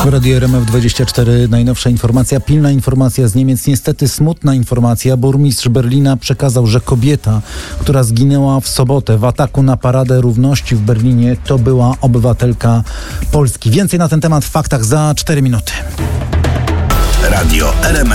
W Radiu RMF24 najnowsza informacja, pilna informacja z Niemiec. Niestety smutna informacja. Burmistrz Berlina przekazał, że kobieta, która zginęła w sobotę w ataku na Paradę Równości w Berlinie, to była obywatelka Polski. Więcej na ten temat w faktach za 4 minuty. Radio RMF.